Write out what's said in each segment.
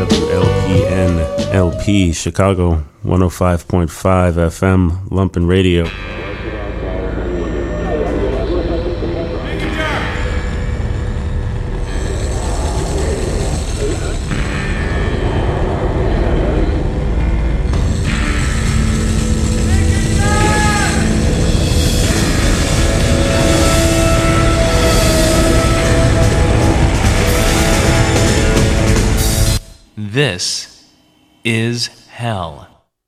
WLPN LP, Chicago, 105.5 FM, Lumpen Radio. This is hell.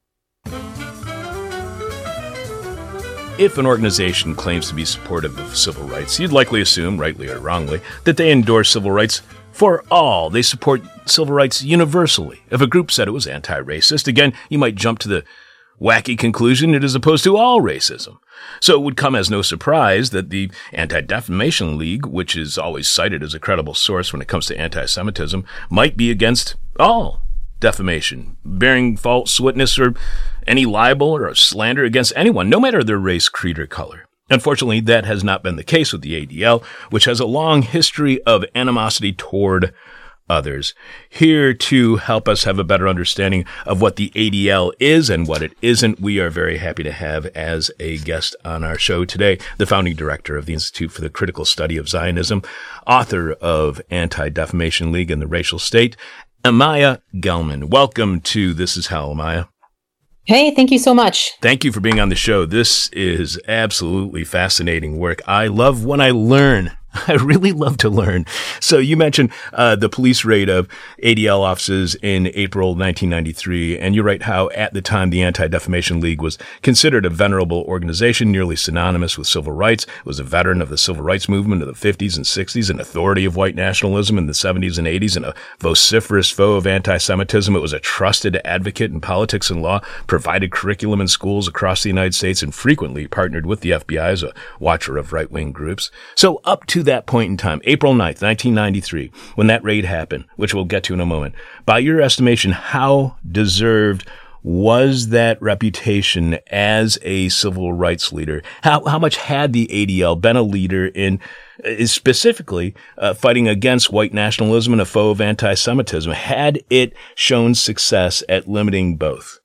If an organization claims to be supportive of civil rights, you'd likely assume, rightly or wrongly, that they endorse civil rights for all. They support civil rights universally. If a group said it was anti-racist, again, you might jump to the wacky conclusion it is opposed to all racism. So it would come as no surprise that the Anti-Defamation League, which is always cited as a credible source when it comes to anti-Semitism, might be against all defamation, bearing false witness or any libel or slander against anyone, no matter their race, creed, or color. Unfortunately, that has not been the case with the ADL, which has a long history of animosity toward others. Here to help us have a better understanding of what the ADL is and what it isn't, we are very happy to have as a guest on our show today, the founding director of the Institute for the Critical Study of Zionism, author of Anti-Defamation League and the Racial State, Amaya Gelman. Welcome to This Is Hell, Amaya. Hey, thank you so much. Thank you for being on the show. This is absolutely fascinating work. I love when I learn. I really love to learn. So you mentioned the police raid of ADL offices in April 1993, and you write how at the time the Anti-Defamation League was considered a venerable organization, nearly synonymous with civil rights. It was a veteran of the civil rights movement of the 50s and 60s, an authority of white nationalism in the 70s and 80s, and a vociferous foe of anti-Semitism. It was a trusted advocate in politics and law, provided curriculum in schools across the United States, and frequently partnered with the FBI as a watcher of right-wing groups. So up to that point in time, April 9th, 1993, when that raid happened, which we'll get to in a moment, by your estimation, how deserved was that reputation as a civil rights leader? How much had the ADL been a leader in specifically fighting against white nationalism and a foe of anti-Semitism? Had it shown success at limiting both?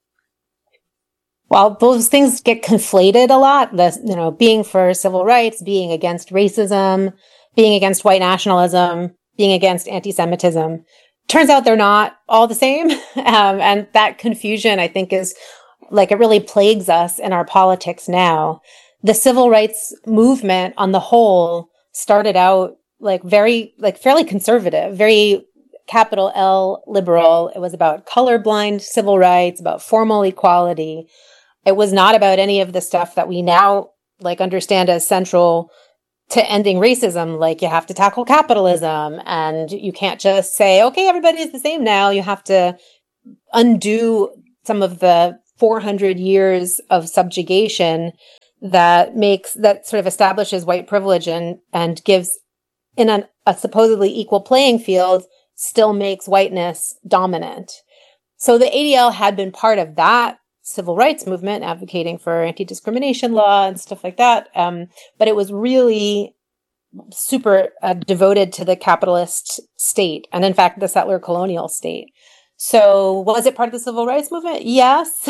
Well, those things get conflated a lot. Being for civil rights, being against racism, being against white nationalism, being against anti-Semitism. Turns out they're not all the same. And that confusion, I think, is it really plagues us in our politics now. The civil rights movement on the whole started out fairly conservative, very capital L liberal. It was about colorblind civil rights, about formal equality. It was not about any of the stuff that we now understand as central to ending racism. You have to tackle capitalism, and you can't just say, okay, everybody's the same now. You have to undo some of the 400 years of subjugation that sort of establishes white privilege and gives in a supposedly equal playing field, still makes whiteness dominant. So the ADL had been part of that civil rights movement, advocating for anti-discrimination law and stuff like that. But it was really super devoted to the capitalist state, and in fact, the settler colonial state. So was it part of the civil rights movement? Yes.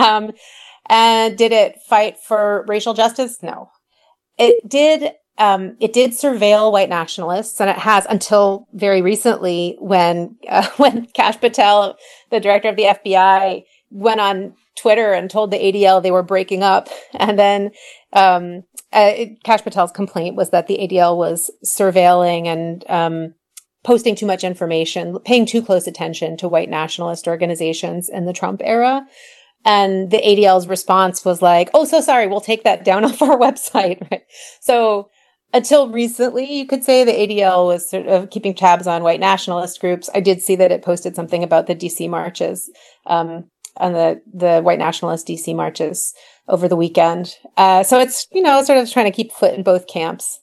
And did it fight for racial justice? No. It did surveil white nationalists, and it has until very recently when Kash Patel, the director of the FBI, went on Twitter and told the ADL they were breaking up. And then Kash Patel's complaint was that the ADL was surveilling and posting too much information, paying too close attention to white nationalist organizations in the Trump era. And the ADL's response was like, oh, so sorry, we'll take that down off our website. Right? So until recently, you could say the ADL was sort of keeping tabs on white nationalist groups. I did see that it posted something about the DC marches, on the white nationalist DC marches over the weekend. So it's, sort of trying to keep foot in both camps.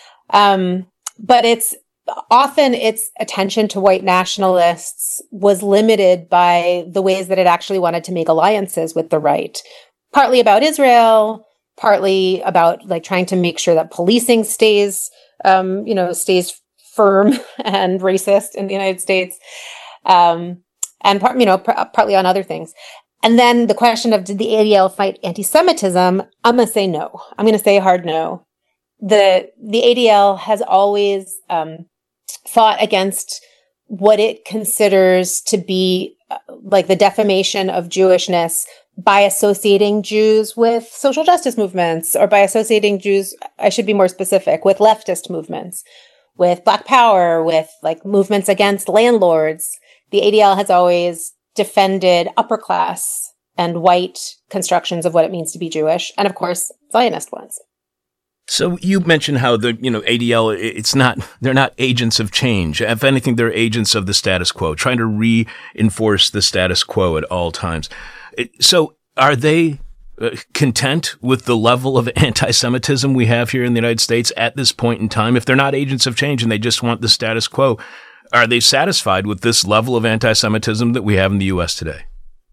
But its attention to white nationalists was limited by the ways that it actually wanted to make alliances with the right, partly about Israel, partly about trying to make sure that policing stays firm and racist in the United States. and partly on other things. And then the question of, did the ADL fight anti-Semitism? I'm going to say no. I'm going to say a hard no. The ADL has always fought against what it considers to be like the defamation of Jewishness by associating Jews with social justice movements, or by associating Jews, I should be more specific, with leftist movements, with Black Power, with like movements against landlords. The ADL has always defended upper class and white constructions of what it means to be Jewish, and of course, Zionist ones. So you mentioned how the, ADL, they're not agents of change. If anything, they're agents of the status quo, trying to reinforce the status quo at all times. So are they content with the level of anti-Semitism we have here in the United States at this point in time? If they're not agents of change and they just want the status quo, are they satisfied with this level of anti-Semitism that we have in the U.S. today?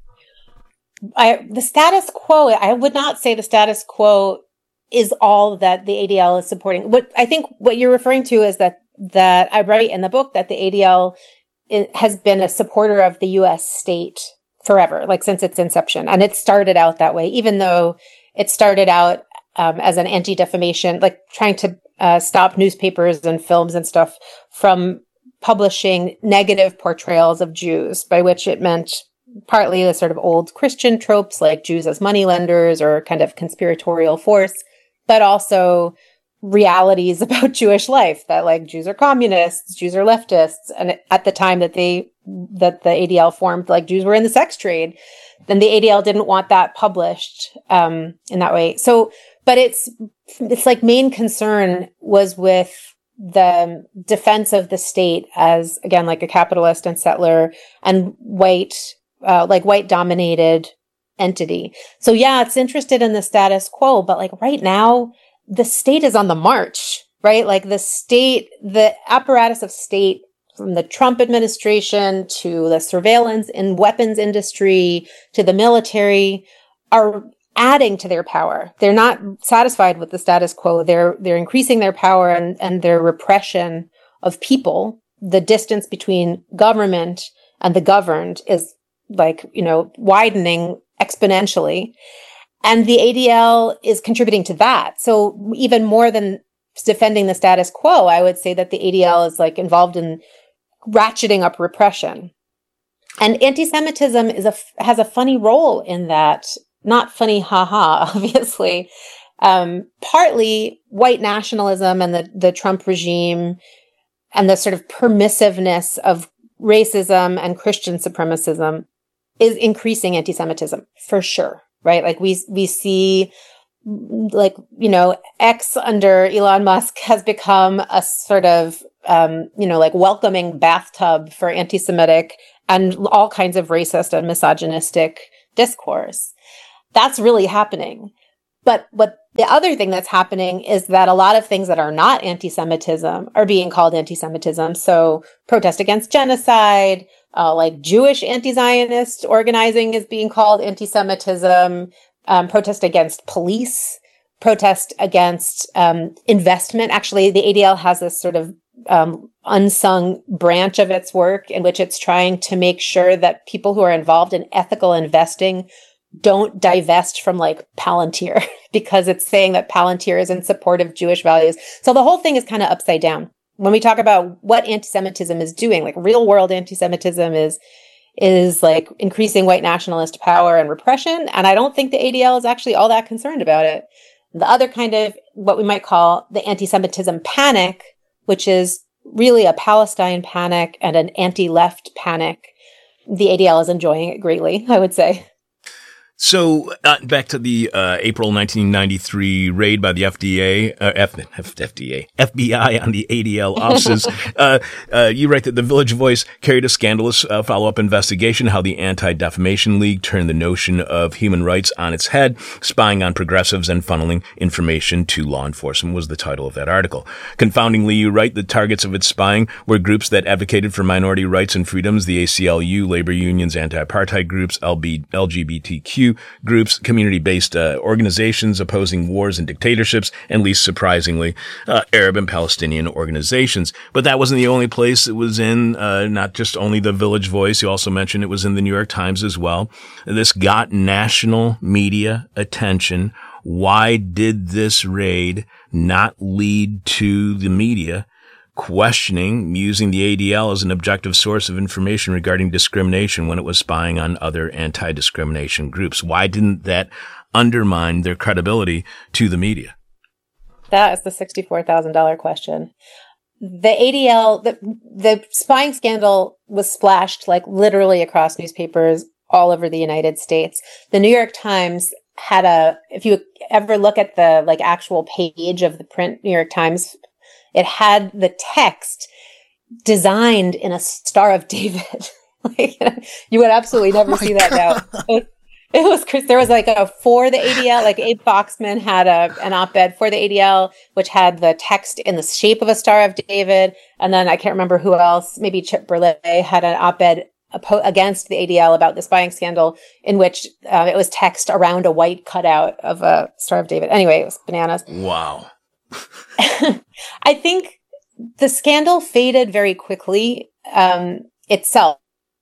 The status quo, I would not say the status quo is all that the ADL is supporting. What you're referring to is that I write in the book that the ADL has been a supporter of the U.S. state forever, like since its inception. And it started out that way, even though it started out as an anti-defamation, like trying to stop newspapers and films and stuff from publishing negative portrayals of Jews, by which it meant partly the sort of old Christian tropes like Jews as moneylenders or kind of conspiratorial force, but also realities about Jewish life, that like Jews are communists, Jews are leftists. And at the time that the ADL formed, like Jews were in the sex trade, then the ADL didn't want that published in that way. So, but its like main concern was with the defense of the state as, again, like a capitalist and settler and white dominated entity. So yeah, it's interested in the status quo, but like right now, the state is on the march, right? Like the apparatus of state, from the Trump administration to the surveillance and weapons industry to the military, are adding to their power. They're not satisfied with the status quo. They're increasing their power and their repression of people. The distance between government and the governed is widening exponentially. And the ADL is contributing to that. So even more than defending the status quo, I would say that the ADL is like involved in ratcheting up repression. And anti-Semitism has a funny role in that. Not funny, haha, obviously. Partly white nationalism and the Trump regime and the sort of permissiveness of racism and Christian supremacism is increasing anti-Semitism for sure, right? Like we see, like, X under Elon Musk has become a sort of, like welcoming bathtub for anti-Semitic and all kinds of racist and misogynistic discourse. That's really happening. But what the other thing that's happening is that a lot of things that are not anti-Semitism are being called anti-Semitism. So protest against genocide, like Jewish anti-Zionist organizing is being called anti-Semitism, protest against police, protest against investment. Actually, the ADL has this sort of unsung branch of its work in which it's trying to make sure that people who are involved in ethical investing don't divest from like Palantir, because it's saying that Palantir is in support of Jewish values. So the whole thing is kind of upside down. When we talk about what anti-Semitism is doing, like real world anti-Semitism is like increasing white nationalist power and repression. And I don't think the ADL is actually all that concerned about it. The other kind of what we might call the anti-Semitism panic, which is really a Palestine panic and an anti-left panic, the ADL is enjoying it greatly, I would say. So back to the April 1993 raid by the FBI on the ADL offices. You write that the Village Voice carried a scandalous follow-up investigation, how the Anti-Defamation League turned the notion of human rights on its head, spying on progressives and funneling information to law enforcement was the title of that article. Confoundingly, you write the targets of its spying were groups that advocated for minority rights and freedoms, the ACLU, labor unions, anti-apartheid groups, LGBTQ, few groups, community-based organizations opposing wars and dictatorships, and least surprisingly, Arab and Palestinian organizations. But that wasn't the only place it was in, not just only the Village Voice. You also mentioned it was in the New York Times as well. This got national media attention. Why did this raid not lead to the media questioning using the ADL as an objective source of information regarding discrimination when it was spying on other anti-discrimination groups? Why didn't that undermine their credibility to the media? That is the $64,000 question. The ADL, the spying scandal was splashed like literally across newspapers all over the United States. The New York Times had if you ever look at the like actual page of the print New York Times, it had the text designed in a Star of David. Like, you would absolutely never see that now. It was, there was like for the ADL, like Abe Foxman had an op-ed for the ADL, which had the text in the shape of a Star of David. And then I can't remember who else, maybe Chip Berlet had an op-ed against the ADL about the spying scandal, in which it was text around a white cutout of a Star of David. Anyway, it was bananas. Wow. I think the scandal faded very quickly itself.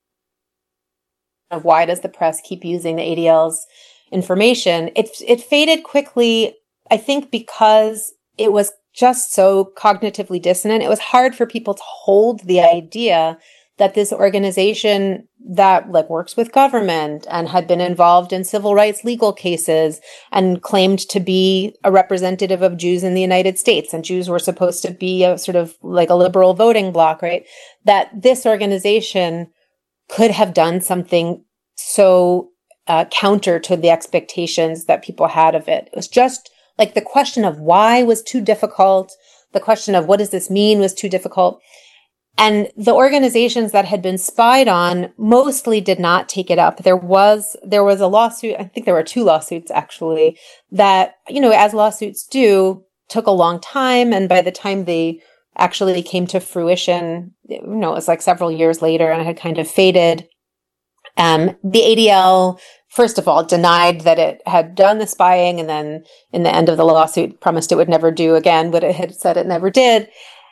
Of why does the press keep using the ADL's information? It faded quickly, I think, because it was just so cognitively dissonant. It was hard for people to hold the idea that this organization that like works with government and had been involved in civil rights legal cases and claimed to be a representative of Jews in the United States, and Jews were supposed to be a sort of like a liberal voting bloc, right? That this organization could have done something so counter to the expectations that people had of it. It was just like the question of why was too difficult. The question of what does this mean was too difficult. And the organizations that had been spied on mostly did not take it up. There was a lawsuit. I think there were 2 lawsuits actually that, you know, as lawsuits do, took a long time. And by the time they actually came to fruition, you know, it was like several years later and it had kind of faded. The ADL, first of all, denied that it had done the spying, and then in the end of the lawsuit promised it would never do again what it had said it never did.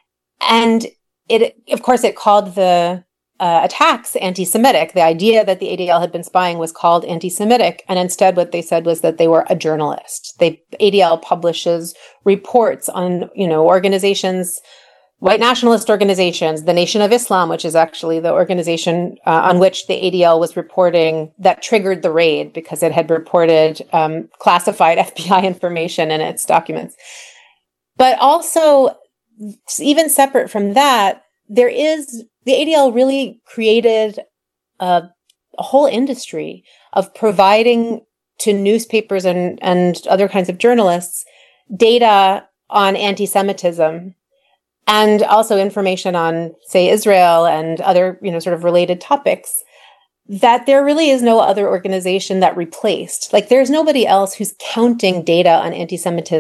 And it, of course, it called the attacks anti-Semitic. The idea that the ADL had been spying was called anti-Semitic. And instead, what they said was that they were a journalist. ADL publishes reports on, you know, organizations, white nationalist organizations, the Nation of Islam, which is actually the organization on which the ADL was reporting that triggered the raid because it had reported classified FBI information in its documents. But also, even separate from that, the ADL really created a whole industry of providing to newspapers and other kinds of journalists data on anti-Semitism and also information on, say, Israel and other, you know, sort of related topics that there really is no other organization that replaced. Like, there's nobody else who's counting data on anti-Semitism